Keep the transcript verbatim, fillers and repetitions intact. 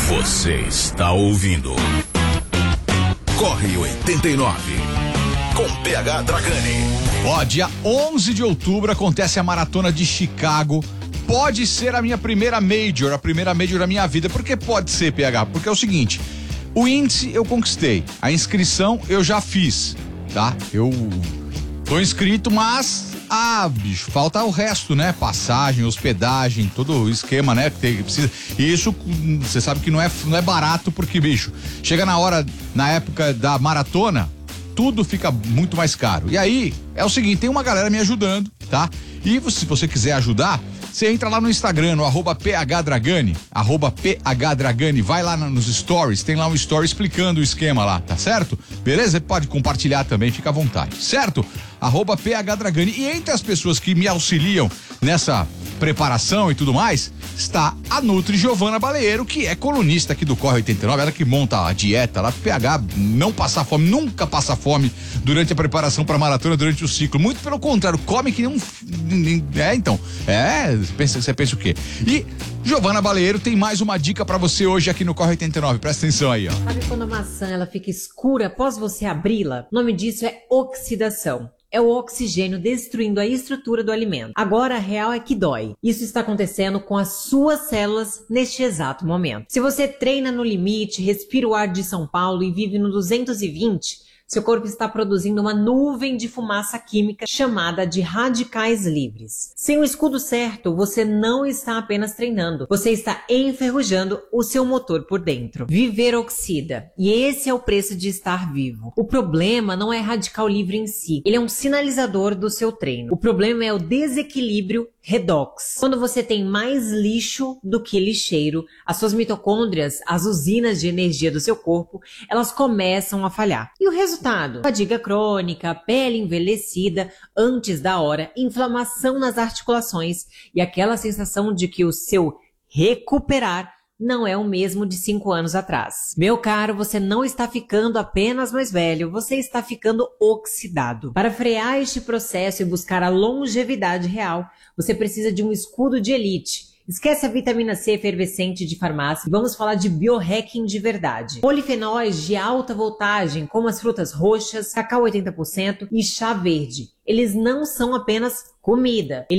Você está ouvindo Corre oitenta e nove com P H Dragani. Ó, dia onze de outubro acontece a Maratona de Chicago. Pode ser a minha primeira major, a primeira major da minha vida. Por que pode ser, P H? Porque é o seguinte, o índice eu conquistei, a inscrição eu já fiz, tá? Eu tô inscrito, mas, ah, bicho, falta o resto, né? Passagem, hospedagem, todo o esquema, né? Que tem, precisa. E isso, você sabe que não é, não é barato, porque, bicho, chega na hora, na época da maratona, tudo fica muito mais caro. E aí, é o seguinte, tem uma galera me ajudando, tá? E se você quiser ajudar, você entra lá no Instagram, no arroba phdragani, arroba phdragani, vai lá nos stories, tem lá um story explicando o esquema lá, tá certo? Beleza? Você pode compartilhar também, fica à vontade, certo? Arroba phdragani. E entre as pessoas que me auxiliam nessa preparação e tudo mais, está a Nutri Giovana Baleiro, que é colunista aqui do Corre oitenta e nove, ela que monta a dieta lá pro P H não passar fome, nunca passa fome durante a preparação para maratona, durante o ciclo, muito pelo contrário, come que nem um... É, então, é, pensa, você pensa o quê? E Giovana Baleiro tem mais uma dica para você hoje aqui no Corre oitenta e nove, presta atenção aí, ó. Sabe quando a maçã ela fica escura após você abri-la? O nome disso é oxidação. É o oxigênio destruindo a estrutura do alimento. Agora a real é que dói. Isso está acontecendo com as suas células neste exato momento. Se você treina no limite, respira o ar de São Paulo e vive no duzentos e vinte, seu corpo está produzindo uma nuvem de fumaça química chamada de radicais livres. Sem o escudo certo, você não está apenas treinando, você está enferrujando o seu motor por dentro. Viver oxida, e esse é o preço de estar vivo. O problema não é radical livre em si, ele é um sinalizador do seu treino. O problema é o desequilíbrio redox. Quando você tem mais lixo do que lixeiro, as suas mitocôndrias, as usinas de energia do seu corpo, elas começam a falhar. E o resultado? Fadiga crônica, pele envelhecida antes da hora, inflamação nas articulações e aquela sensação de que o seu recuperar não é o mesmo de cinco anos atrás. Meu caro, você não está ficando apenas mais velho, você está ficando oxidado. Para frear este processo e buscar a longevidade real, você precisa de um escudo de elite. Esquece a vitamina C efervescente de farmácia e vamos falar de biohacking de verdade. Polifenóis de alta voltagem, como as frutas roxas, cacau oitenta por cento e chá verde. Eles não são apenas comida.